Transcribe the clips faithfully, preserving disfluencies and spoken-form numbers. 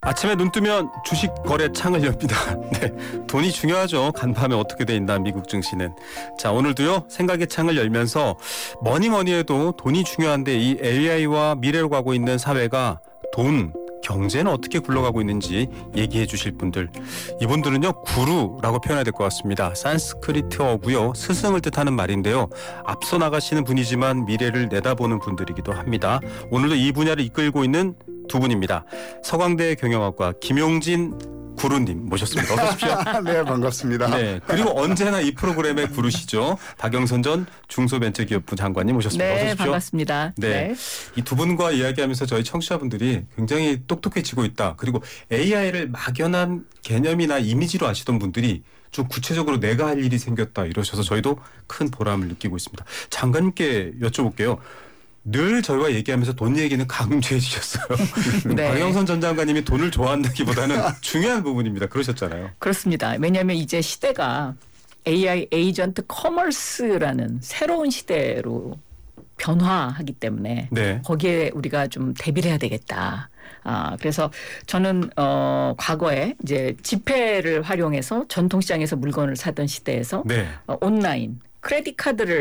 아침에 눈 뜨면 주식 거래 창을 엽니다. 네, 돈이 중요하죠. 간밤에 어떻게 돼 있나 미국 증시는. 자, 오늘도요 생각의 창을 열면서 뭐니 뭐니 해도 돈이 중요한데 이 에이아이와 미래로 가고 있는 사회가 돈, 경제는 어떻게 굴러가고 있는지 얘기해 주실 분들, 이분들은요 구루라고 표현해야 될 것 같습니다. 산스크리트어고요, 스승을 뜻하는 말인데요, 앞서 나가시는 분이지만 미래를 내다보는 분들이기도 합니다. 오늘도 이 분야를 이끌고 있는 두 분입니다. 서강대 경영학과 김용진 구루님 모셨습니다. 어서 오십시오. 네, 반갑습니다. 네, 그리고 언제나 이 프로그램의 구루시죠. 박영선 전 중소벤처기업부 장관님 모셨습니다. 네, 어서 오십시오. 반갑습니다. 네, 네. 이 두 분과 이야기하면서 저희 청취자분들이 굉장히 똑똑해지고 있다. 그리고 에이아이를 막연한 개념이나 이미지로 아시던 분들이 좀 구체적으로 내가 할 일이 생겼다 이러셔서 저희도 큰 보람을 느끼고 있습니다. 장관님께 여쭤볼게요. 늘 저희와 얘기하면서 돈 얘기는 강조해 주셨어요. 네. 박영선 전 장관님이 돈을 좋아한다기보다는 중요한 부분입니다. 그러셨잖아요. 그렇습니다. 왜냐하면 이제 시대가 에이아이 에이전트 커머스라는 새로운 시대로 변화하기 때문에 네. 거기에 우리가 좀 대비를 해야 되겠다. 아, 그래서 저는 어, 과거에 이제 지폐를 활용해서 전통시장에서 물건을 사던 시대에서 네. 어, 온라인 크레딧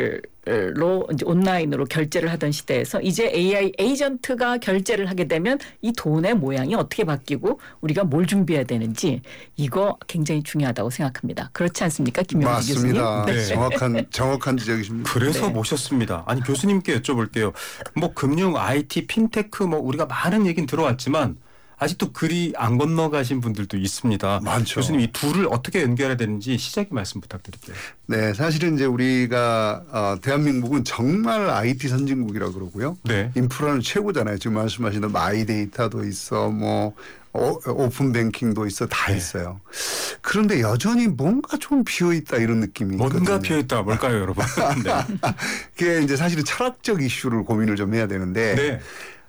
카드를로 이제 온라인으로 결제를 하던 시대에서 이제 에이아이 에이전트가 결제를 하게 되면 이 돈의 모양이 어떻게 바뀌고 우리가 뭘 준비해야 되는지 이거 굉장히 중요하다고 생각합니다. 그렇지 않습니까, 김용진 교수님? 맞습니다. 네. 정확한 정확한 지적이십니다. 그래서 네. 모셨습니다. 아니, 교수님께 여쭤볼게요. 뭐 금융, 아이티, 핀테크 뭐 우리가 많은 얘기는 들어왔지만 아직도 글이 안 건너가신 분들도 있습니다. 많죠. 교수님, 이 둘을 어떻게 연결해야 되는지 시작의 말씀 부탁드릴게요. 네, 사실은 이제 우리가 어, 대한민국은 정말 아이티 선진국이라고 그러고요. 네. 인프라는 최고잖아요. 지금 말씀하시는 마이데이터도 있어, 뭐 오, 오픈 뱅킹도 있어, 다 네. 있어요. 그런데 여전히 뭔가 좀 비어 있다 이런 느낌이 뭔가 있거든요. 피어있다. 뭘까요, 여러분? 네. 그게 이제 사실은 철학적 이슈를 고민을 좀 해야 되는데. 네.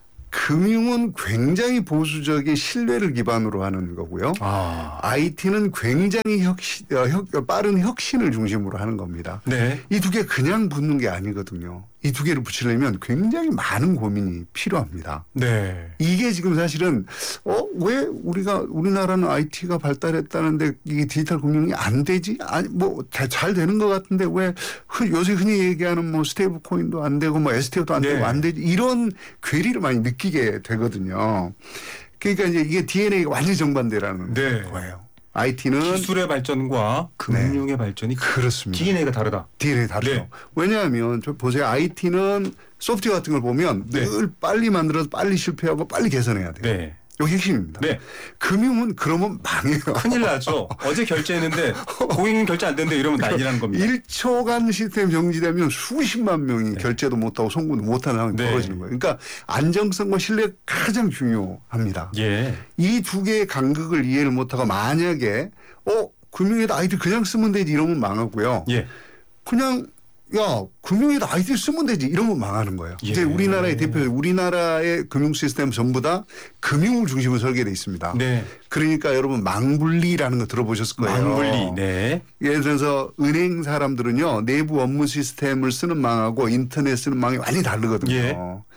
금융은 굉장히 보수적인 신뢰를 기반으로 하는 거고요. 아. 아이티는 굉장히 혁신, 어, 혁, 빠른 혁신을 중심으로 하는 겁니다. 네. 이 두 개 그냥 붙는 게 아니거든요. 이 두 개를 붙이려면 굉장히 많은 고민이 필요합니다. 네. 이게 지금 사실은 어, 왜 우리가 우리나라는 아이티가 발달했다는데 이게 디지털 금융이 안 되지? 아니 뭐 잘 되는 것 같은데 왜 요새 흔히 얘기하는 뭐 스테이블 코인도 안 되고 뭐 에스티오도 안 네. 되고 안 되지? 이런 괴리를 많이 느끼게 되거든요. 그러니까 이제 이게 디엔에이가 완전히 정반대라는 네. 거예요. 아이티는 기술의 발전과 금융의 발전이 그렇습니다. 디엔에이가 다르다. 디엔에이 다르죠. 네. 왜냐하면 저 보세요. 아이티는 소프트웨어 같은 걸 보면 네. 늘 빨리 만들어서 빨리 실패하고 빨리 개선해야 돼요. 네. 이게 핵심입니다. 네. 금융은 그러면 망해요. 큰일 나죠. 어제 결제했는데 고객님 결제 안 됐는데 이러면 난리라는 겁니다. 일 초간 시스템 정지되면 수십만 명이 네. 결제도 못하고 송금도 못하는 상황이 네. 벌어지는 거예요. 그러니까 안정성과 신뢰가 가장 중요합니다. 예. 이 두 개의 간극을 이해를 못하고 만약에 어 금융에다 아이디 그냥 쓰면 되지 이러면 망하고요. 예. 그냥 야 금융에다 아이디 쓰면 되지 이러면 망하는 거예요. 예. 이제 우리나라의 대표 우리나라의 금융 시스템 전부 다 금융을 중심으로 설계되어 있습니다. 네. 그러니까 여러분 망분리라는 거 들어보셨을 거예요. 망분리. 네. 예를 들어서 은행 사람들은요 내부 업무 시스템을 쓰는 망하고 인터넷 쓰는 망이 완전히 다르거든요. 예.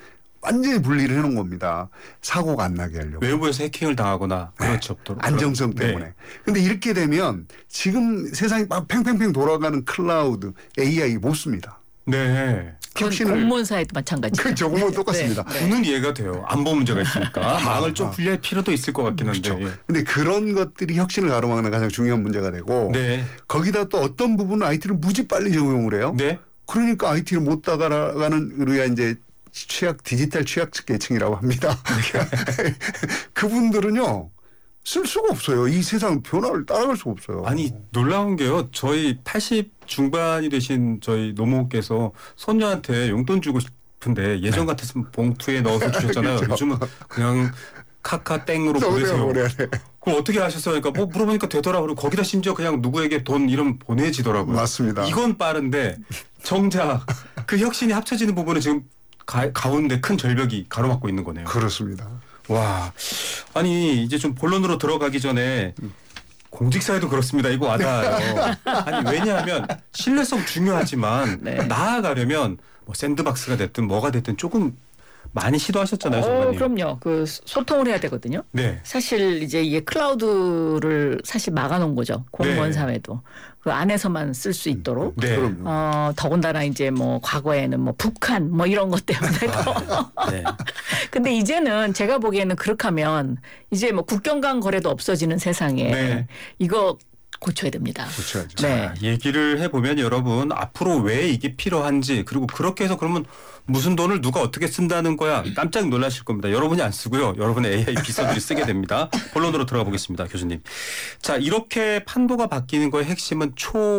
완전히 분리를 해놓은 겁니다. 사고가 안 나게 하려고. 외부에서 해킹을 당하거나 그런 지 없도록. 안정성 네. 때문에. 그런데 이렇게 되면 지금 세상이 막 팽팽팽 돌아가는 클라우드 에이아이 못 씁니다. 네. 그건 혁신을. 공무원사에도 마찬가지죠. 그렇죠. 그건 똑같습니다. 네. 저는 이해가 돼요. 안보 문제가 있으니까. 망을 좀 아. 분리할 필요도 있을 것 같긴 한데. 그렇죠. 예. 근데 그런 것들이 혁신을 가로막는 가장 중요한 문제가 되고 네. 거기다 또 어떤 부분은 아이티를 무지 빨리 적용을 해요. 네. 그러니까 아이티를 못 따라가는 우리가 이제 취약 디지털 취약적 계층이라고 합니다. 그분들은요 쓸 수가 없어요. 이 세상 변화를 따라갈 수가 없어요. 아니 놀라운 게요. 저희 팔십 중반이 되신 저희 노모께서 손녀한테 용돈 주고 싶은데 예전 네. 같았으면 봉투에 넣어서 주셨잖아요. 그렇죠. 요즘은 그냥 카카 땡으로 보내세요. 보내야 그럼 어떻게 하셨어요? 그러니까 뭐 물어보니까 되더라. 그리고 거기다 심지어 그냥 누구에게 돈 이름 보내지더라고요. 맞습니다. 이건 빠른데 정작 그 혁신이 합쳐지는 부분은 지금 가, 가운데 큰 절벽이 가로막고 있는 거네요. 그렇습니다. 와, 아니 이제 좀 본론으로 들어가기 전에 공직사회도 그렇습니다. 이거 와닿아요. 아니 왜냐하면 신뢰성 중요하지만 네. 나아가려면 뭐 샌드박스가 됐든 뭐가 됐든 조금 많이 시도하셨잖아요, 어, 장관님. 그럼요. 그 소통을 해야 되거든요. 네. 사실 이제 이게 클라우드를 사실 막아놓은 거죠. 공무원 네. 사회도 그 안에서만 쓸 수 있도록. 네. 그럼요. 어, 더군다나 이제 뭐 과거에는 뭐 북한 뭐 이런 것 때문에도. 네. 근데 이제는 제가 보기에는 그렇게 하면 이제 뭐 국경 간 거래도 없어지는 세상에 네. 이거 고쳐야 됩니다. 고쳐야죠. 네. 자, 얘기를 해보면 여러분 앞으로 왜 이게 필요한지 그리고 그렇게 해서 그러면 무슨 돈을 누가 어떻게 쓴다는 거야 깜짝 놀라실 겁니다. 여러분이 안 쓰고요. 여러분의 에이아이 비서들이 쓰게 됩니다. 본론으로 들어가 보겠습니다. 교수님. 자, 이렇게 판도가 바뀌는 거의 핵심은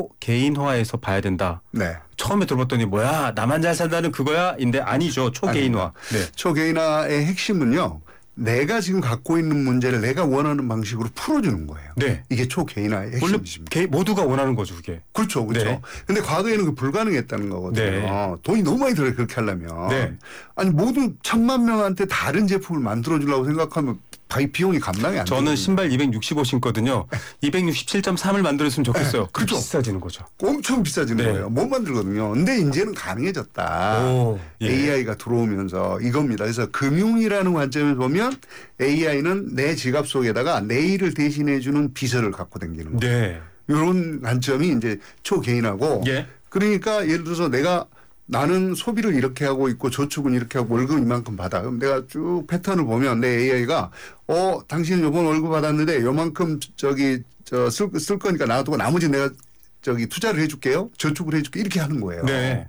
초개인화에서 봐야 된다. 네. 처음에 들어봤더니 뭐야 나만 잘 산다는 그거야? 인데 아니죠. 초개인화. 네. 초개인화의 핵심은요. 내가 지금 갖고 있는 문제를 내가 원하는 방식으로 풀어주는 거예요. 네. 이게 초개인화의 원래 핵심이십니다. 개- 모두가 원하는 거죠, 그게. 그렇죠. 그렇죠. 네. 근데 과거에는 그 불가능했다는 거거든요. 네. 돈이 너무 많이 들어요. 그렇게 하려면. 네. 아니 모든 천만 명한테 다른 제품을 만들어 주려고 생각하면 비- 비용이 감당이 안 돼요. 저는 신발 이백육십오 신거든요. 이백육십칠 점 삼을 만들었으면 좋겠어요. 네, 그렇게 그렇죠. 비싸지는 거죠. 엄청 비싸지는 네. 거예요. 못 만들거든요. 근데 이제는 가능해졌다. 오, 예. 에이아이가 들어오면서 이겁니다. 그래서 금융이라는 관점에서 보면 에이아이는 내 지갑 속에다가 내일을 대신해 주는 비서를 갖고 다니는 거예요. 네. 이런 관점이 이제 초개인하고 예. 그러니까 예를 들어서 내가 나는 소비를 이렇게 하고 있고 저축은 이렇게 하고 월급 이만큼 받아. 그럼 내가 쭉 패턴을 보면 내 에이아이가 어 당신은 이번 월급 받았는데 요만큼 저기 저쓸 쓸 거니까 놔두고 나머지 내가 저기 투자를 해줄게요. 저축을 해줄게 이렇게 하는 거예요. 네.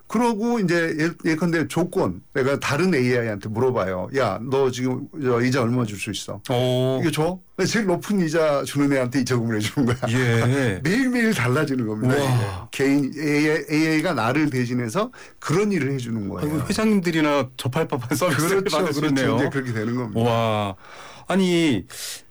그러고 이제 예- 예컨대 조건 내가 다른 에이아이한테 물어봐요. 야, 너 지금 저 이자 얼마 줄 수 있어? 오. 이거 줘? 제일 높은 이자 주는 애한테 저금을 해주는 거야. 예. 매일매일 달라지는 겁니다. 우와. 이게. 개인 에이아이, 에이아이가 나를 대신해서 그런 일을 해주는 거예요. 아이고, 회장님들이나 접할 법한 서비스를 그렇죠, 받을 수 그렇죠. 있네요. 이제 그렇게 되는 겁니다. 와. 아니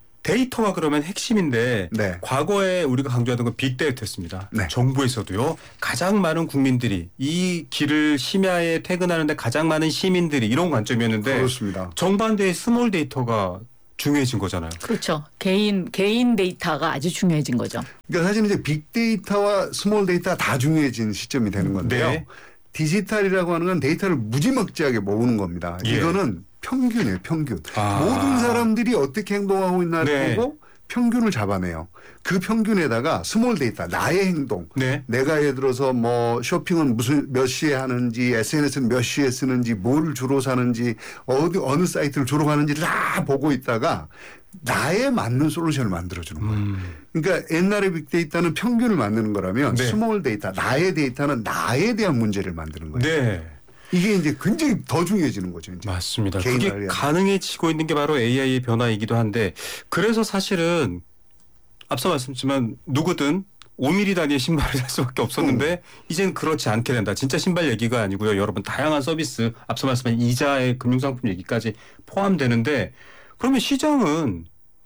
데이터가 그러면 핵심인데 네. 과거에 우리가 강조하던 건 빅데이터였습니다. 네. 정부에서도요. 가장 많은 국민들이 이 길을 심야에 퇴근하는데 가장 많은 시민들이 이런 관점이었는데 그렇습니다. 정반대의 스몰 데이터가 중요해진 거잖아요. 그렇죠. 개인 개인 데이터가 아주 중요해진 거죠. 그러니까 사실 이제 빅데이터와 스몰 데이터가 다 중요해진 시점이 되는 건데요. 네. 디지털이라고 하는 건 데이터를 무지막지하게 모으는 겁니다. 예. 이거는 평균이에요, 평균. 아. 모든 사람들이 어떻게 행동하고 있나를 네. 보고 평균을 잡아내요. 그 평균에다가 스몰 데이터, 나의 행동. 네. 내가 예를 들어서 뭐 쇼핑은 무슨 몇 시에 하는지, 에스엔에스는 몇 시에 쓰는지, 뭘 주로 사는지, 어디 어느 사이트를 주로 가는지를 다 보고 있다가 나에 맞는 솔루션을 만들어주는 거예요. 음. 그러니까 옛날에 빅데이터는 평균을 만드는 거라면 네. 스몰 데이터, 나의 데이터는 나에 대한 문제를 만드는 거예요. 네. 이게 이제 굉장히 더 중요해지는 거죠. 이제. 맞습니다. 개인 그게 관리하는. 가능해지고 있는 게 바로 에이아이의 변화이기도 한데 그래서 사실은 앞서 말씀드렸지만 누구든 오 밀리미터 단위의 신발을 살 수밖에 없었는데 음. 이제는 그렇지 않게 된다. 진짜 신발 얘기가 아니고요. 여러분 다양한 서비스 앞서 말씀한 이자의 금융상품 얘기까지 포함되는데 그러면 시장은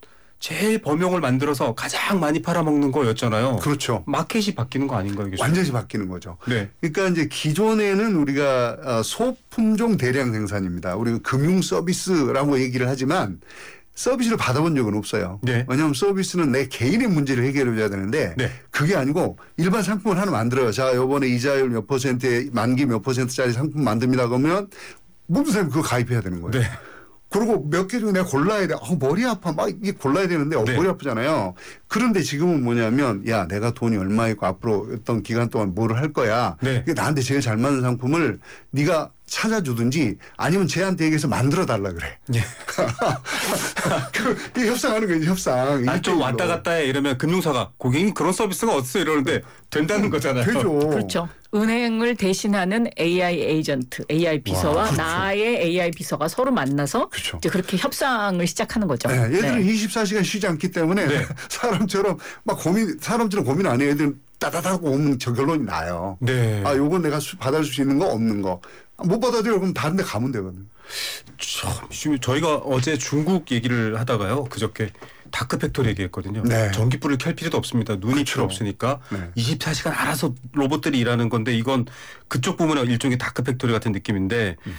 제일 범용을 만들어서 가장 많이 팔아먹는 거였잖아요. 그렇죠. 마켓이 바뀌는 거 아닌가요? 교수님? 완전히 바뀌는 거죠. 네. 그러니까 이제 기존에는 우리가 어, 소품종 대량 생산입니다. 우리가 금융 서비스라고 얘기를 하지만 서비스를 받아본 적은 없어요. 네. 왜냐하면 서비스는 내 개인의 문제를 해결해 줘야 되는데 네. 그게 아니고 일반 상품을 하나 만들어요. 자, 요번에 이자율 몇 퍼센트에 만기 몇 퍼센트짜리 상품 만듭니다. 그러면 모든 사람이 그거 가입해야 되는 거예요. 네. 그리고 몇 개 중에 내가 골라야 돼. 어, 머리 아파. 막 이게 골라야 되는데 어, 네. 머리 아프잖아요. 그런데 지금은 뭐냐면 야, 내가 돈이 얼마 있고 앞으로 어떤 기간 동안 뭐를 할 거야. 네. 이게 나한테 제일 잘 맞는 상품을 네가 찾아주든지 아니면 쟤한테 얘기해서 만들어 달라 그래. 예. 그, 이게 협상하는 거지, 협상. 난 좀 왔다 갔다 해 이러면 금융사가 고객님 그런 서비스가 어딨어 이러는데 된다는 거잖아요. 되죠. 그렇죠. 은행을 대신하는 에이아이 에이전트, 에이아이 비서와 와, 그렇죠. 나의 에이아이 비서가 서로 만나서 그렇죠. 이제 그렇게 협상을 시작하는 거죠. 네, 얘들은 네. 이십사 시간 쉬지 않기 때문에 네. 사람처럼 막 고민, 사람처럼 고민 안 해요. 애들은 따다닥 오면 저 결론이 나요. 네. 아, 요건 내가 수- 받아줄 수 있는 거 없는 거. 못 받아들여 그럼 다른 데 가면 되거든. 참, 지금 저희가 어제 중국 얘기를 하다가요. 그저께 다크팩토리 얘기했거든요. 네. 전기불을 켤 필요도 없습니다. 눈이 그렇죠. 필요 없으니까 네. 이십사 시간 알아서 로봇들이 일하는 건데 이건 그쪽 부분은 일종의 다크팩토리 같은 느낌인데 음.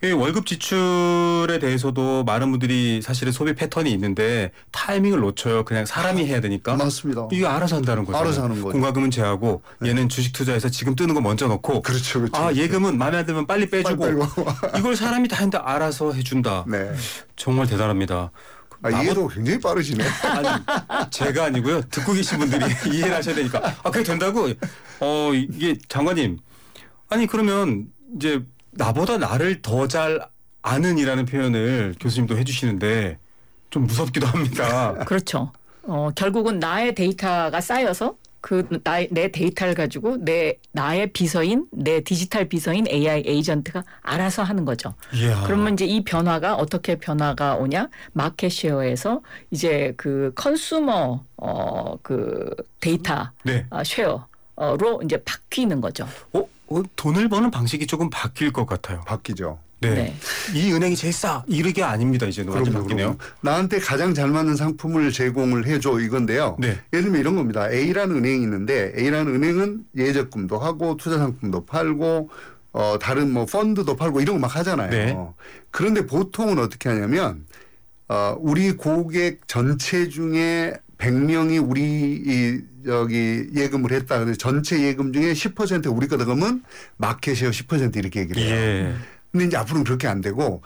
이 월급 지출에 대해서도 많은 분들이 사실은 소비 패턴이 있는데 타이밍을 놓쳐요. 그냥 사람이 해야 되니까. 맞습니다. 이게 알아서 한다는 거죠. 알아서 하는 거죠. 공과금은 제하고 네. 얘는 주식 투자해서 지금 뜨는 거 먼저 넣고 그렇죠, 그렇죠. 아 예금은 마음에 안 들면 빨리 빼주고 빨리 빼고. 이걸 사람이 다 한다 알아서 해준다. 네. 정말 대단합니다. 아, 이해도 굉장히 빠르시네. 아니 제가 아니고요. 듣고 계신 분들이 이해를 하셔야 되니까. 아 그게 된다고? 어 이게 장관님 아니 그러면 이제 나보다 나를 더 잘 아는이라는 표현을 교수님도 해주시는데 좀 무섭기도 합니다. 그렇죠. 어, 결국은 나의 데이터가 쌓여서 그 나의 내 데이터를 가지고 내 나의 비서인 내 디지털 비서인 에이아이 에이전트가 알아서 하는 거죠. 이야. 그러면 이제 이 변화가 어떻게 변화가 오냐? 마켓 쉐어에서 이제 그 컨슈머 어, 그 데이터 네. 어, 쉐어로 이제 바뀌는 거죠. 어, 어, 돈을 버는 방식이 조금 바뀔 것 같아요. 바뀌죠. 네. 네. 이 은행이 제일 싸 이게 아닙니다. 이제는 완전 그럼요, 바뀌네요. 그럼요. 나한테 가장 잘 맞는 상품을 제공을 해줘 이건데요. 네. 예를 들면 이런 겁니다. A라는 은행이 있는데 A라는 은행은 예적금도 하고 투자 상품도 팔고 어, 다른 뭐 펀드도 팔고 이런 거 막 하잖아요. 네. 그런데 보통은 어떻게 하냐면 어, 우리 고객 전체 중에 백 명이 우리 이 저기 예금을 했다. 근데 전체 예금 중에 십 퍼센트 우리 거다 그러면 마켓쉐어 십 퍼센트 이렇게 얘기를 해요. 예. 근데 이제 앞으로는 그렇게 안 되고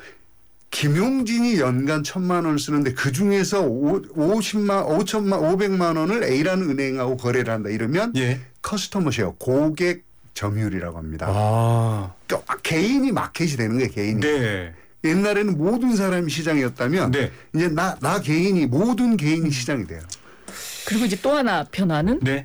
김용진이 연간 천만 원을 쓰는데 그 중에서 오십만, 오천만, 오백만 원을 A라는 은행하고 거래를 한다 이러면 예. 커스터머 쉐어 고객 점유율이라고 합니다. 아. 그러니까 개인이 마켓이 되는 거예요. 개인이. 네. 옛날에는 모든 사람이 시장이었다면 네. 이제 나, 나 개인이 모든 개인이 시장이 돼요. 그리고 이제 또 하나 변화는 네.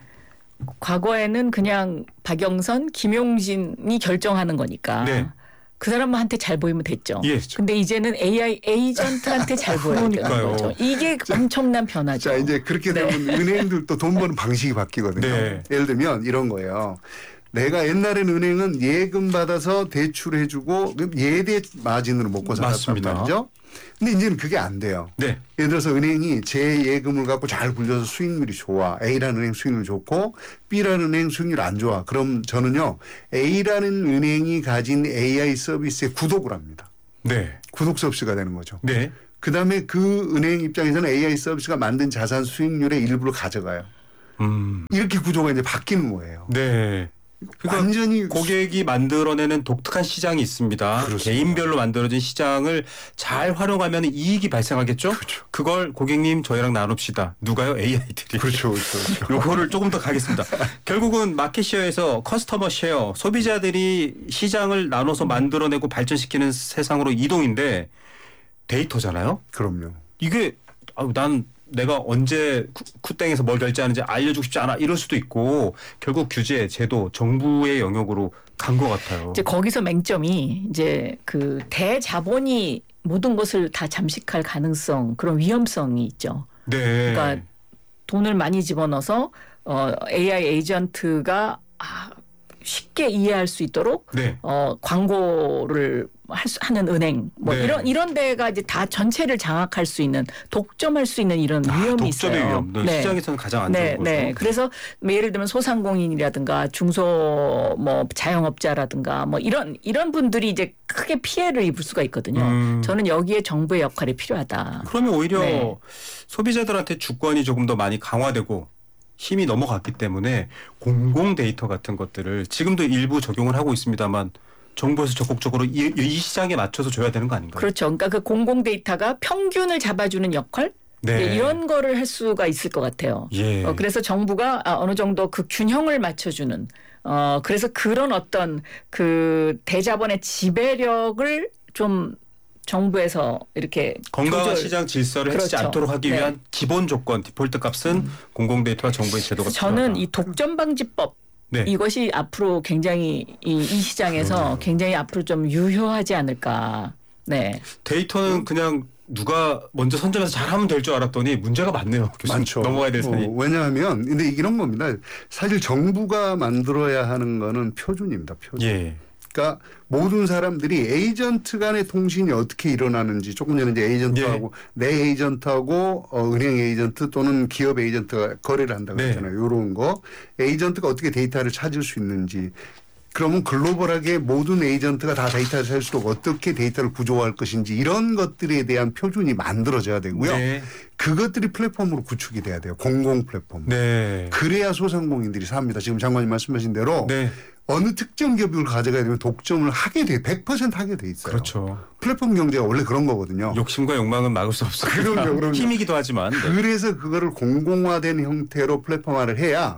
과거에는 그냥 박영선, 김용진이 결정하는 거니까 네. 그 사람한테 잘 보이면 됐죠. 예. 근데 이제는 에이아이 에이전트한테 잘 보여야 되는 그러니까요. 거죠. 이게 엄청난 변화죠. 자 이제 그렇게 되면 네. 은행들도 돈 버는 방식이 바뀌거든요. 네. 예를 들면 이런 거예요. 내가 옛날에는 은행은 예금 받아서 대출해주고 예대 마진으로 먹고 살았단 맞습니다. 말이죠. 근데 이제는 그게 안 돼요. 네. 예를 들어서 은행이 제 예금을 갖고 잘 굴려서 수익률이 좋아. A라는 은행 수익률 좋고 B라는 은행 수익률 안 좋아. 그럼 저는요. A라는 은행이 가진 에이아이 서비스에 구독을 합니다. 네. 구독 서비스가 되는 거죠. 네. 그다음에 그 은행 입장에서는 에이아이 서비스가 만든 자산 수익률의 일부를 가져가요. 음. 이렇게 구조가 이제 바뀌는 거예요. 네. 그러니까 완전히 고객이 만들어내는 독특한 시장이 있습니다. 그렇습니다. 개인별로 만들어진 시장을 잘 활용하면 이익이 발생하겠죠. 그렇죠. 그걸 고객님 저희랑 나눕시다. 누가요? 에이아이들이. 그렇죠, 그렇죠. 그렇죠. 요거를 조금 더 가겠습니다. 결국은 마켓쉐어에서 커스터머 쉐어, 소비자들이 시장을 나눠서 만들어내고 발전시키는 세상으로 이동인데 데이터잖아요. 그럼요. 이게 아유, 난 내가 언제 쿠- 쿠땡에서 뭘 결제하는지 알려주고 싶지 않아 이럴 수도 있고 결국 규제, 제도, 정부의 영역으로 간 것 같아요. 이제 거기서 맹점이 이제 그 대자본이 모든 것을 다 잠식할 가능성 그런 위험성이 있죠. 네. 그러니까 돈을 많이 집어넣어서 어, 에이아이 에이전트가 아, 쉽게 이해할 수 있도록 네. 어, 광고를 할 수, 하는 은행 뭐 네. 이런 이런 데가 이제 다 전체를 장악할 수 있는 독점할 수 있는 이런 아, 위험이 독점의 있어요. 위험. 네. 시장에서는 가장 안 좋은 네, 거죠. 네. 그래서 뭐 예를 들면 소상공인이라든가 중소 뭐 자영업자라든가 뭐 이런 이런 분들이 이제 크게 피해를 입을 수가 있거든요. 음. 저는 여기에 정부의 역할이 필요하다. 그러면 오히려 네. 소비자들한테 주권이 조금 더 많이 강화되고 힘이 넘어갔기 때문에 공공 데이터 같은 것들을 지금도 일부 적용을 하고 있습니다만 정부에서 적극적으로 이, 이 시장에 맞춰서 줘야 되는 거 아닌가요? 그렇죠. 그러니까 그 공공 데이터가 평균을 잡아주는 역할 네. 네, 이런 거를 할 수가 있을 것 같아요. 예. 어, 그래서 정부가 아, 어느 정도 그 균형을 맞춰주는 어, 그래서 그런 어떤 그 대자본의 지배력을 좀 정부에서 이렇게 건강한 조절. 시장 질서를 해치지 그렇죠. 않도록 하기 네. 위한 기본 조건, 디폴트 값은 음. 공공 데이터와 정부의 제도가 저는 필요하다. 이 독점 방지법 네. 이것이 앞으로 굉장히 이, 이 시장에서 그러네요. 굉장히 앞으로 좀 유효하지 않을까. 네. 데이터는 그냥 누가 먼저 선점해서 잘하면 될 줄 알았더니 문제가 많네요. 교수님. 많죠. 넘어가야 될 산이. 어, 왜냐하면 근데 이런 겁니다. 사실 정부가 만들어야 하는 거는 표준입니다. 표준. 예. 그러니까 모든 사람들이 에이전트 간의 통신이 어떻게 일어나는지 조금 전에 이제 에이전트하고 내 에이전트하고 어, 은행 에이전트 또는 기업 에이전트가 거래를 한다고 네. 했잖아요. 이런 거 에이전트가 어떻게 데이터를 찾을 수 있는지 그러면 글로벌하게 모든 에이전트가 다 데이터를 살수록 어떻게 데이터를 구조화할 것인지 이런 것들에 대한 표준이 만들어져야 되고요. 네. 그것들이 플랫폼으로 구축이 돼야 돼요. 공공 플랫폼. 네. 그래야 소상공인들이 삽니다. 지금 장관님 말씀하신 대로 네. 어느 특정 기업을 가져가야 되면 독점을 하게 돼, 백 퍼센트 하게 돼 있어요. 그렇죠. 플랫폼 경제가 원래 그런 거거든요. 욕심과 욕망은 막을 수 없어요. 그럼요, 그럼요. 힘이기도 하지만. 네. 그래서 그거를 공공화된 형태로 플랫폼화를 해야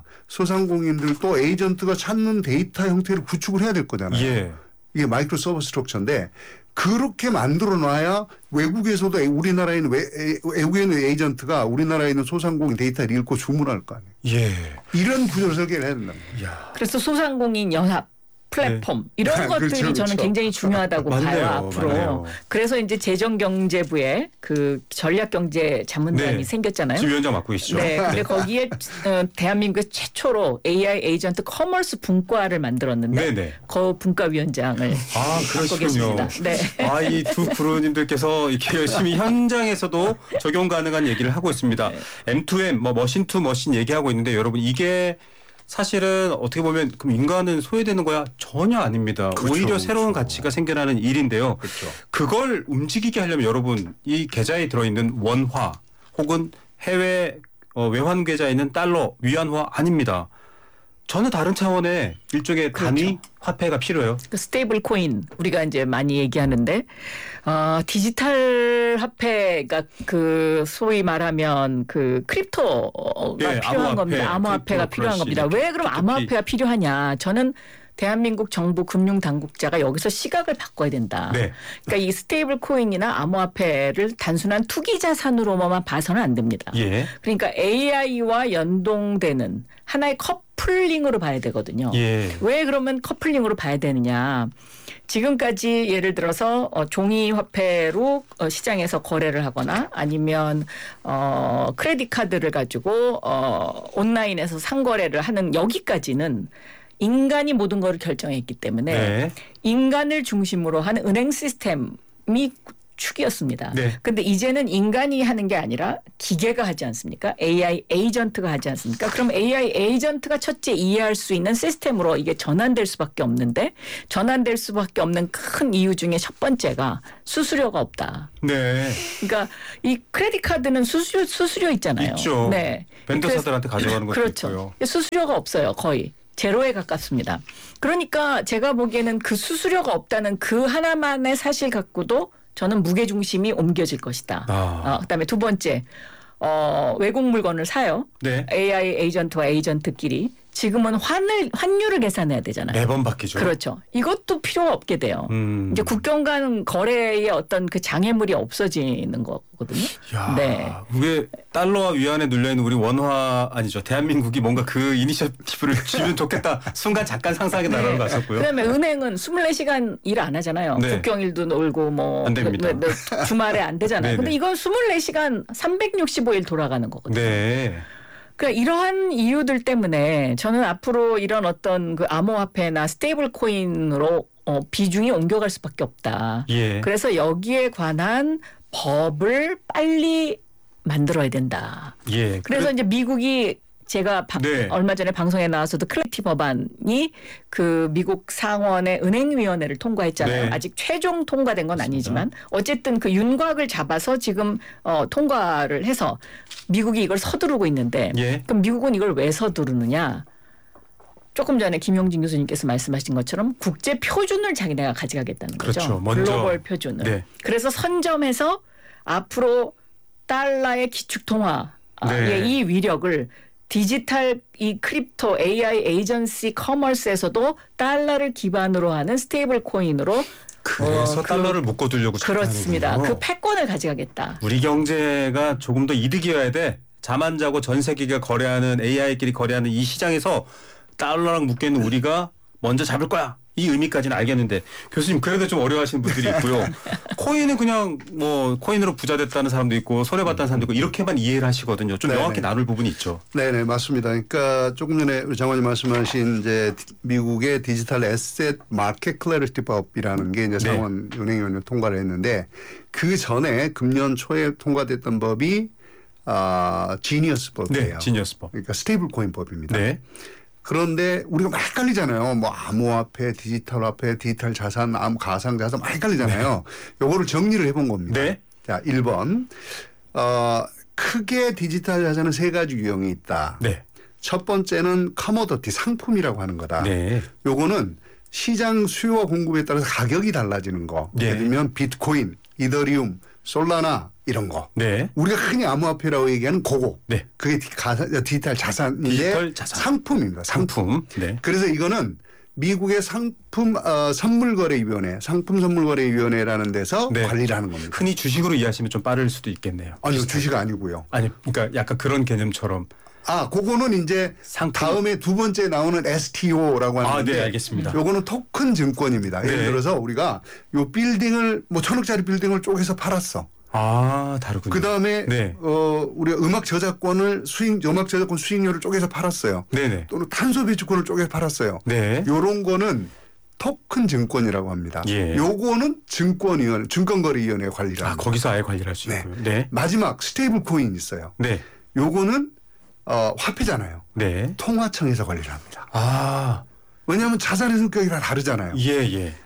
소상공인들도 에이전트가 찾는 데이터 형태를 구축을 해야 될 거잖아요. 예. 이게 마이크로 서버 스트럭처인데 그렇게 만들어 놔야 외국에서도 우리나라에 있는 외, 외국에 있는 에이전트가 우리나라에 있는 소상공인 데이터를 읽고 주문할 거 아니에요. 예. 이런 구조를 설계를 해야 된다는 거예요. 야. 그래서 소상공인 연합 플랫폼 네. 이런 아, 것들이 그렇죠, 저는 그렇죠. 굉장히 중요하다고 맞네요, 봐요 앞으로. 맞네요. 그래서 이제 재정경제부에 그 전략경제 자문단이 네. 생겼잖아요. 지금 위원장 맡고 계시죠. 네, 근데 거기에 어, 대한민국 최초로 에이아이 에이전트 커머스 분과를 만들었는데 네네. 그 분과위원장을 아, 맡고 그러시군요. 계십니다. 네. 아, 이 두 프로님들께서 이렇게 열심히 현장에서도 적용 가능한 얘기를 하고 있습니다. 네. 엠 투 엠, 뭐 머신 투 머신 얘기하고 있는데 여러분 이게 사실은 어떻게 보면 그럼 인간은 소외되는 거야? 전혀 아닙니다. 그렇죠, 오히려 새로운 그렇죠. 가치가 생겨나는 일인데요. 그렇죠. 그걸 움직이게 하려면 여러분 이 계좌에 들어있는 원화 혹은 해외 어, 외환 계좌에 있는 달러, 위안화 아닙니다. 전혀 다른 차원의 일종의 단위 그렇죠. 화폐가 필요해요. 그 스테이블 코인 우리가 이제 많이 얘기하는데 어, 디지털 화폐가 그 소위 말하면 그 크립토가 예, 필요한 암호화폐, 겁니다. 암호화폐가 크립토 필요한 그렇지. 겁니다. 왜 그럼 특히. 암호화폐가 필요하냐? 저는 대한민국 정부 금융당국자가 여기서 시각을 바꿔야 된다. 네. 그러니까 이 스테이블 코인이나 암호화폐를 단순한 투기 자산으로만 봐서는 안 됩니다. 예. 그러니까 에이아이와 연동되는 하나의 커플링으로 봐야 되거든요. 예. 왜 그러면 커플링으로 봐야 되느냐. 지금까지 예를 들어서 어, 종이 화폐로 어, 시장에서 거래를 하거나 아니면 어, 크레딧 카드를 가지고 어, 온라인에서 상거래를 하는 여기까지는 인간이 모든 걸 결정했기 때문에 네. 인간을 중심으로 하는 은행 시스템이 축이었습니다. 네. 그런데 이제는 인간이 하는 게 아니라 기계가 하지 않습니까? 에이아이 에이전트가 하지 않습니까? 그럼 에이아이 에이전트가 첫째 이해할 수 있는 시스템으로 이게 전환될 수밖에 없는데 전환될 수밖에 없는 큰 이유 중에 첫 번째가 수수료가 없다. 네. 그러니까 이 크레딧 카드는 수수료 수수료 있잖아요. 있죠. 네. 벤더사들한테 가져가는 것도 그렇죠. 있고요. 수수료가 없어요. 거의. 제로에 가깝습니다. 그러니까 제가 보기에는 그 수수료가 없다는 그 하나만의 사실 갖고도 저는 무게중심이 옮겨질 것이다. 아. 어, 그다음에 두 번째 어, 외국 물건을 사요. 네. 에이아이 에이전트와 에이전트끼리 지금은 환을 환율을 계산해야 되잖아요. 매번 바뀌죠. 그렇죠. 이것도 필요가 없게 돼요. 음. 이제 국경 간 거래의 어떤 그 장애물이 없어지는 거거든요. 야, 네. 그게 달러와 위안에 눌려 있는 우리 원화 아니죠. 대한민국이 뭔가 그 이니셔티브를 쥐면 좋겠다. 순간 잠깐 상상의 나라로 갔었고요. 그다음에 은행은 스물네 시간 일 안 하잖아요. 네. 국경일도 놀고 뭐 안 됩니다. 그, 그, 주말에 안 되잖아요. 네네. 근데 이건 스물네 시간 삼백육십오 일 돌아가는 거거든요. 네. 그러니까 이러한 이유들 때문에 저는 앞으로 이런 어떤 그 암호화폐나 스테이블 코인으로 어, 비중이 옮겨갈 수밖에 없다. 예. 그래서 여기에 관한 법을 빨리 만들어야 된다. 예. 그래서 이제 미국이 제가 바, 네. 얼마 전에 방송에 나와서도 클래리티 법안이 그 미국 상원의 은행위원회를 통과했잖아요. 네. 아직 최종 통과된 건 그렇습니다. 아니지만 어쨌든 그 윤곽을 잡아서 지금 어, 통과를 해서 미국이 이걸 서두르고 있는데 예. 그럼 미국은 이걸 왜 서두르느냐? 조금 전에 김용진 교수님께서 말씀하신 것처럼 국제 표준을 자기네가 가져가겠다는 거죠. 그렇죠. 먼저. 글로벌 표준을. 네. 그래서 선점해서 앞으로 달러의 기축 통화의 네. 이 위력을 디지털 이 크립토 에이아이 에이전시 커머스에서도 달러를 기반으로 하는 스테이블 코인으로 그래서 어, 그- 달러를 묶어두려고 그렇습니다. 하는군요. 그 패권을 가져가겠다. 우리 경제가 조금 더 이득이어야 돼. 잠 안 자고 전 세계가 거래하는 에이아이끼리 거래하는 이 시장에서 달러랑 묶여있는 우리가 먼저 잡을 거야. 이 의미까지는 알겠는데 교수님 그래도 좀 어려워하시는 분들이 있고요. 코인은 그냥 뭐 코인으로 부자 됐다는 사람도 있고 손해봤다는 사람도 있고 이렇게만 이해를 하시거든요. 좀 네네. 명확히 나눌 부분이 있죠. 네네 맞습니다. 그러니까 조금 전에 우리 장관님 말씀하신 이제 미국의 디지털 에셋 마켓 클래리티 법이라는 게 이제 네. 상원 은행위원회 통과를 했는데 그 전에 금년 초에 통과됐던 법이 아 지니어스 법이에요. 네, 지니어스법. 그러니까 스테이블 코인 법입니다. 네. 그런데 우리가 막 헷갈리잖아요. 뭐 암호화폐, 디지털 화폐, 디지털 자산, 암 가상 자산 막 헷갈리잖아요. 네. 요거를 정리를 해본 겁니다. 네. 자, 일 번. 어, 크게 디지털 자산은 세 가지 유형이 있다. 네. 첫 번째는 커머더티, 상품이라고 하는 거다. 네. 요거는 시장 수요와 공급에 따라서 가격이 달라지는 거. 네. 예를 들면 비트코인, 이더리움, 솔라나 이런 거. 네. 우리가 흔히 암호화폐라고 얘기하는 그거. 네. 그게 가사, 디지털 자산인데 디지털 자산. 상품입니다. 상품. 상품. 네. 그래서 이거는 미국의 상품 어, 선물거래위원회, 상품선물거래위원회라는 데서 네. 관리를 하는 겁니다. 흔히 주식으로 이해하시면 좀 빠를 수도 있겠네요. 아니요, 비슷하게. 주식 아니고요. 아니, 그러니까 약간 그런 개념처럼. 아, 그거는 이제 상품. 다음에 두 번째 나오는 에스티오라고 하는데 아, 네, 알겠습니다. 요거는 토큰 증권입니다. 예를 네. 들어서 우리가 요 빌딩을 뭐 천억짜리 빌딩을 쪼개서 팔았어. 아, 다르군요. 그 다음에 네. 어, 우리가 음악 저작권을 수익, 음악 저작권 수익료를 쪼개서 팔았어요. 네네. 또는 탄소 배출권을 쪼개서 팔았어요. 네. 요런 거는 토큰 증권이라고 합니다. 예. 요거는 증권위원, 증권거래위원회 관리를 아, 합니다. 거기서 아예 관리를 할 수 네. 있고요. 네. 마지막 스테이블 코인 있어요. 네. 요거는 어, 화폐잖아요. 네. 통화청에서 관리를 합니다. 아, 왜냐하면 자산의 성격이 다 다르잖아요. 예, 예.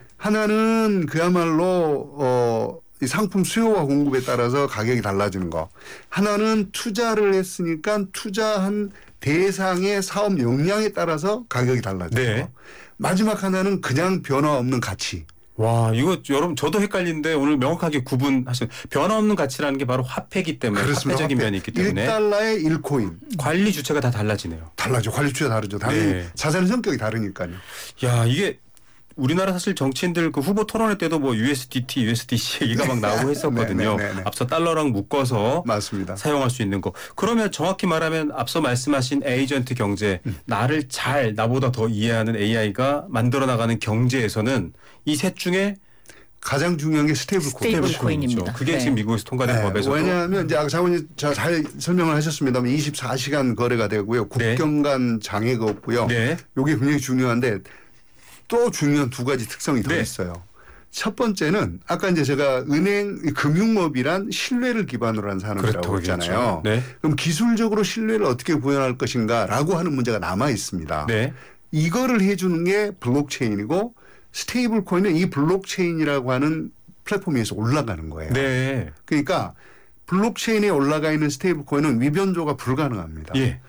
하나는 그야말로 어, 이 상품 수요와 공급에 따라서 가격이 달라지는 거. 하나는 투자를 했으니까 투자한 대상의 사업 역량에 따라서 가격이 달라지는 네. 거. 마지막 하나는 그냥 변화 없는 가치. 와, 이거 여러분 저도 헷갈리는데 오늘 명확하게 구분하시는 변화없는 가치라는 게 바로 화폐이기 때문에 그렇습니다. 화폐적인 화폐. 면이 있기 때문에 일 달러에 일 코인. 관리 주체가 다 달라지네요. 달라져. 관리 주체가 다르죠. 당연히 네. 자산의 성격이 다르니까요. 야, 이게 우리나라 사실 정치인들 그 후보 토론회 때도 뭐 유에스디티, 유에스디씨 얘기가 막 나오고 했었거든요. 네, 네, 네. 앞서 달러랑 묶어서 맞습니다. 사용할 수 있는 거. 그러면 정확히 말하면 앞서 말씀하신 에이전트 경제, 음. 나를 잘 나보다 더 이해하는 에이아이가 만들어 나가는 경제에서는 이 셋 중에 가장 중요한 게 스테이블 코인. 스테이블 코인입니다. 그게 네. 지금 미국에서 통과된 네, 법에서도 왜냐하면 이제 아까 장관님 잘 설명을 하셨습니다만 이십사 시간 거래가 되고요. 네. 국경 간 장애가 없고요. 네. 이게 굉장히 중요한데 또 중요한 두 가지 특성이 더 네. 있어요. 첫 번째는 아까 이제 제가 은행 금융업이란 신뢰를 기반으로 한 산업이라고 그렇다고 했잖아요. 얘기했죠. 네. 그럼 기술적으로 신뢰를 어떻게 구현할 것인가라고 하는 문제가 남아 있습니다. 네. 이거를 해주는 게 블록체인이고 스테이블 코인은 이 블록체인이라고 하는 플랫폼에서 올라가는 거예요. 네. 그러니까 블록체인에 올라가 있는 스테이블 코인은 위변조가 불가능합니다. 예.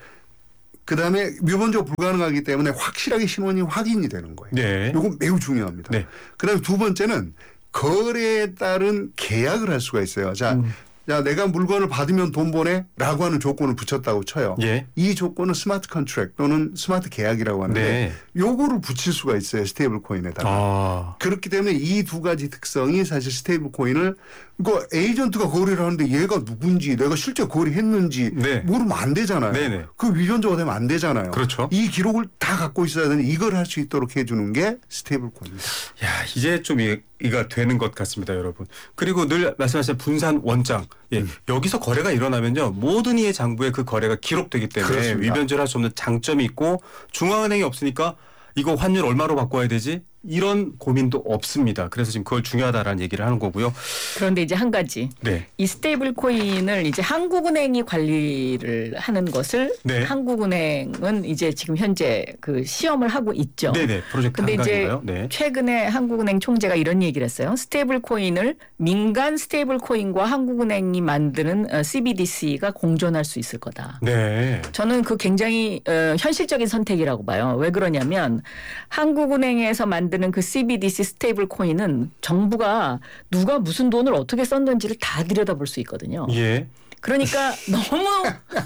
그다음에 위변조 불가능하기 때문에 확실하게 신원이 확인이 되는 거예요. 네. 이건 매우 중요합니다. 네. 그다음에 두 번째는 거래에 따른 계약을 할 수가 있어요. 자, 음. 자 내가 물건을 받으면 돈 보내라고 하는 조건을 붙였다고 쳐요. 예. 이 조건은 스마트 컨트랙 또는 스마트 계약이라고 하는데 네. 요거를 붙일 수가 있어요. 스테이블 코인에다가. 아. 그렇기 때문에 이 두 가지 특성이 사실 스테이블 코인을 이거 에이전트가 거래를 하는데 얘가 누군지 내가 실제 거래했는지 네. 모르면 안 되잖아요. 네네. 그 위변조가 되면 안 되잖아요. 그렇죠. 이 기록을 다 갖고 있어야 되는 이걸 할 수 있도록 해주는 게 스테이블 코인입니다. 야, 이제 좀 이- 이가 되는 것 같습니다, 여러분. 그리고 늘 말씀하신 분산 원장. 예. 음. 여기서 거래가 일어나면요. 모든 이의 장부에 그 거래가 기록되기 때문에 그렇습니다. 위변조를 할 수 없는 장점이 있고 중앙은행이 없으니까 이거 환율 얼마로 바꿔야 되지? 이런 고민도 없습니다. 그래서 지금 그걸 중요하다라는 얘기를 하는 거고요. 그런데 이제 한 가지 네. 이 스테이블 코인을 이제 한국은행이 관리를 하는 것을 네. 한국은행은 이제 지금 현재 그 시험을 하고 있죠. 네네. 프로젝트 근데 이제 한강인가요? 네. 최근에 한국은행 총재가 이런 얘기를 했어요. 스테이블 코인을 민간 스테이블 코인과 한국은행이 만드는 어, 씨비디씨가 공존할 수 있을 거다. 네. 저는 그 굉장히 어, 현실적인 선택이라고 봐요. 왜 그러냐면 한국은행에서 만드는 그 씨비디씨 스테이블 코인은 정부가 누가 무슨 돈을 어떻게 썼는지를 다 들여다볼 수 있거든요. 예. 그러니까 너무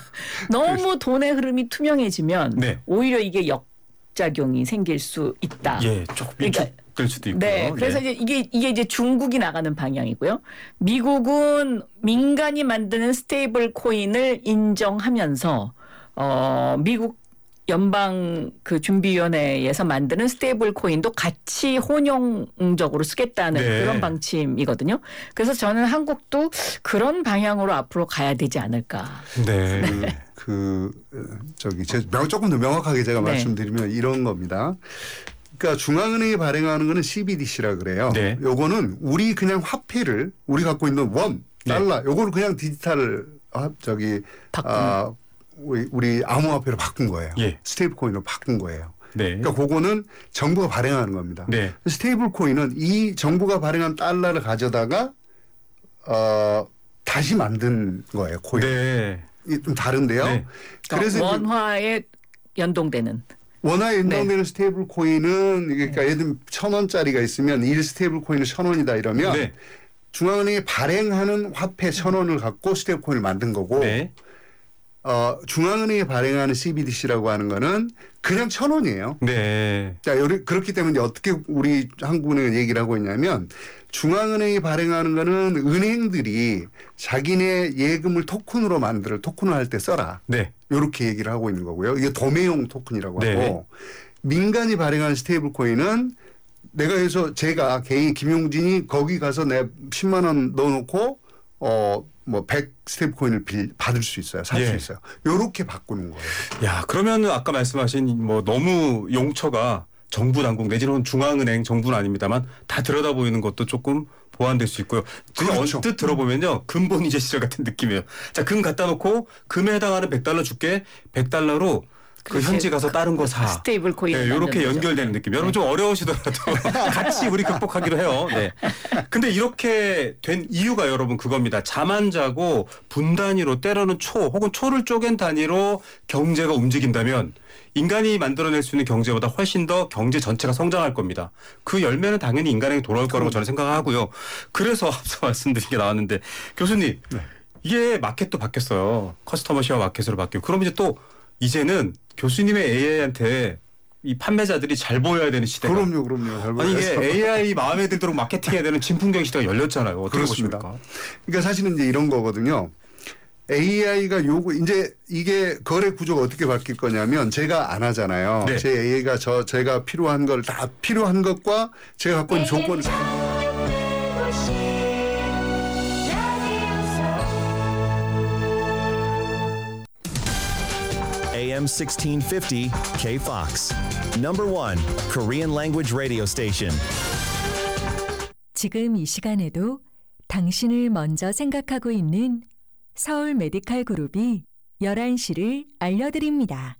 너무 돈의 흐름이 투명해지면 네. 오히려 이게 역작용이 생길 수 있다. 예. 조금 그러니까 위축될 수도 있고요. 네, 그래서 예. 이제 이게 이게 이제 중국이 나가는 방향이고요. 미국은 민간이 만드는 스테이블 코인을 인정하면서 어 미국 연방 그 준비위원회에서 만드는 스테이블 코인도 같이 혼용적으로 쓰겠다는 네. 그런 방침이거든요. 그래서 저는 한국도 그런 방향으로 앞으로 가야 되지 않을까. 네. 그, 그 저기 제 명- 조금 더 명확하게 제가 네. 말씀드리면 이런 겁니다. 그러니까 중앙은행이 발행하는 거는 씨비디씨라 그래요. 네. 요거는 우리 그냥 화폐를 우리 갖고 있는 원, 달러 요거를 그냥 디지털 화- 저기 바꾸는. 아, 우리, 우리 암호화폐로 바꾼 거예요. 예. 스테이블 코인으로 바꾼 거예요. 네. 그러니까 그거는 정부가 발행하는 겁니다. 네. 스테이블 코인은 이 정부가 발행한 달러를 가져다가 어, 다시 만든 거예요. 코인. 네. 이게 좀 다른데요. 네. 그래서 그러니까 원화에 연동되는. 원화에 연동되는 네. 스테이블 코인은 그러니까 예를 들면 천 원짜리가 있으면 일 스테이블 코인은 천 원이다 이러면 네. 중앙은행이 발행하는 화폐 천 원을 갖고 스테이블 코인을 만든 거고 네. 어, 중앙은행이 발행하는 씨비디씨라고 하는 거는 그냥 천 원이에요. 네. 자, 그렇기 때문에 어떻게 우리 한국은행은 얘기를 하고 있냐면 중앙은행이 발행하는 거는 은행들이 자기네 예금을 토큰으로 만들어 토큰을 할 때 써라. 네. 이렇게 얘기를 하고 있는 거고요. 이게 도매용 토큰이라고 네. 하고 민간이 발행하는 스테이블 코인은 내가 해서 제가 개인 김용진이 거기 가서 내 십만 원 넣어놓고 어 뭐 백 스테이블 코인을 빌, 받을 수 있어요. 살 수 예. 있어요. 요렇게 바꾸는 거예요. 야, 그러면은 아까 말씀하신 뭐 너무 용처가 정부 당국 내지는 중앙은행 정부는 아닙니다만 다 들여다 보이는 것도 조금 보완될 수 있고요. 그냥 그렇죠. 언뜻 들어보면요. 금본 이제 시절 같은 느낌이에요. 자, 금 갖다 놓고 금에 해당하는 백 달러 줄게. 백 달러로 그 현지 가서 다른 거 사. 스테이블 코인. 네, 이렇게 연결되는 느낌. 여러분 좀 어려우시더라도 같이 우리 극복하기로 해요. 네. 근데 이렇게 된 이유가 여러분 그겁니다. 잠 안 자고 분 단위로 때로는 초 혹은 초를 쪼갠 단위로 경제가 움직인다면 인간이 만들어낼 수 있는 경제보다 훨씬 더 경제 전체가 성장할 겁니다. 그 열매는 당연히 인간에게 돌아올 거라고 저는 생각하고요. 그래서 앞서 말씀드린 게 나왔는데 교수님 네. 이게 마켓도 바뀌었어요. 커스터머 시어 마켓으로 바뀌고 그럼 이제 또 이제는 교수님의 에이아이한테 이 판매자들이 잘 보여야 되는 시대가. 그럼요, 그럼요. 잘 아니 이게 보여서. 에이아이 마음에 들도록 마케팅해야 되는 진풍경 시대가 열렸잖아요. 어떻게 그렇습니다. 보십니까? 그러니까 사실은 이제 이런 거거든요. 에이아이가 요구 이제 이게 거래 구조가 어떻게 바뀔 거냐면 제가 안 하잖아요. 네. 제 에이아이가 저 제가 필요한 걸 다 필요한 것과 제가 갖고 있는 조건을 다 에이엠 sixteen fifty K Fox. Number one Korean language radio station. 지금 이 시간에도 당신을 먼저 생각하고 있는 서울 메디칼 그룹이 열한 시를 알려드립니다.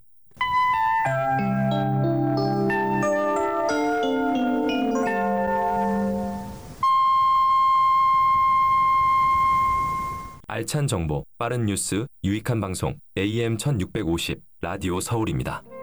알찬 정보, 빠른 뉴스, 유익한 방송 에이엠 천육백오십 라디오 서울입니다.